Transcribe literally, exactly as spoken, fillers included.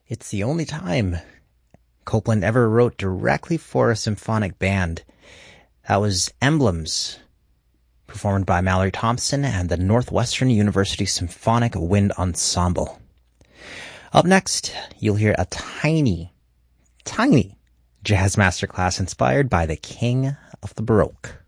It's the only time Copland ever wrote directly for a symphonic band. That was Emblems, performed by Mallory Thompson and the Northwestern University Symphonic Wind Ensemble. Up next, you'll hear a tiny, tiny jazz masterclass inspired by the King of the Baroque.